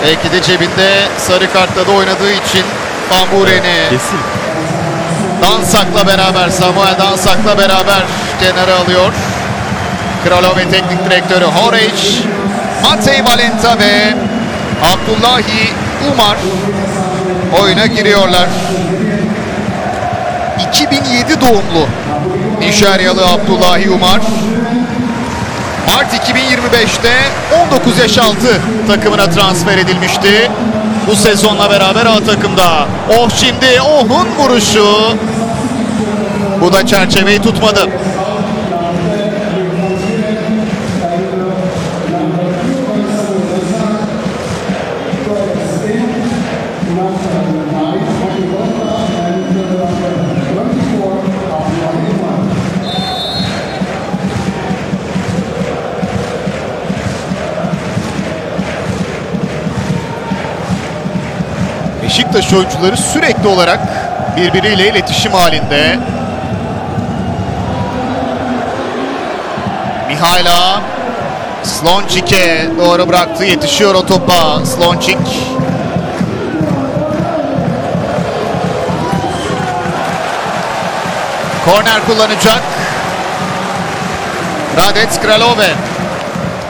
Belki de cebinde sarı kartla da oynadığı için Van Buren'i Kesin. Dansak'la beraber, Samuel Dansak'la beraber kenara alıyor. Kralove Teknik Direktörü Horeç, Matej Valenta ve Abdullahi Umar oyuna giriyorlar. 2007 doğumlu Nijeryalı Abdullahi Umar. Mart 2025'te 19 yaş altı takımına transfer edilmişti. Bu sezonla beraber A takımda. Oh, şimdi Oh'un vuruşu. Bu da çerçeveyi tutmadı. Beşiktaş oyuncuları sürekli olarak birbiriyle iletişim halinde. Mihaila Slončic'e doğru bıraktı. Yetişiyor o topa Slončic. Korner kullanacak Radec Kralove.